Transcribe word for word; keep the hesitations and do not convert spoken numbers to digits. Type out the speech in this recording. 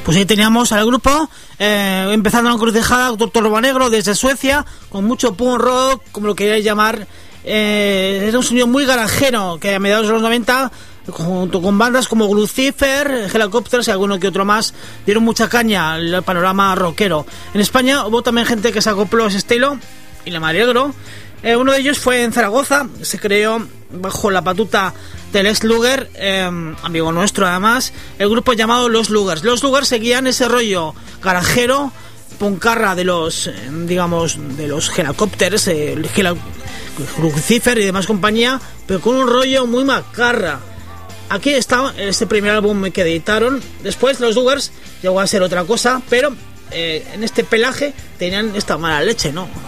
Pues ahí teníamos al grupo, eh, empezando la encrucijada, Doctor Lobo Negro desde Suecia, con mucho punk rock, como lo queráis llamar. Eh, era un sonido muy garajero, que a mediados de los noventa, junto con bandas como Lucifer, Helicopters y alguno que otro más, dieron mucha caña al panorama rockero. En España hubo también gente que se acopló a ese estilo, y la me alegro. Eh, uno de ellos fue en Zaragoza, se creó bajo la batuta del ex Luger, eh, amigo nuestro además, el grupo llamado Los Lugers. Los Lugers seguían ese rollo garajero, puncarra de los, eh, digamos, de los Helicopters, eh, Lucifer y demás compañía, pero con un rollo muy macarra. Aquí está este primer álbum que editaron. Después Los Lugers llegó a ser otra cosa, pero eh, en este pelaje tenían esta mala leche, ¿no?